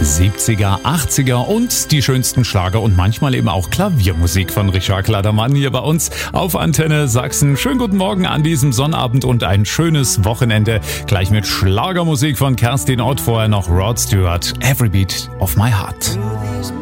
70er, 80er und die schönsten Schlager und manchmal eben auch Klaviermusik von Richard Kleidermann hier bei uns auf Antenne Sachsen. Schönen guten Morgen an diesem Sonnabend und ein schönes Wochenende. Gleich mit Schlagermusik von Kerstin Ott, vorher noch Rod Stewart, Every Beat of My Heart.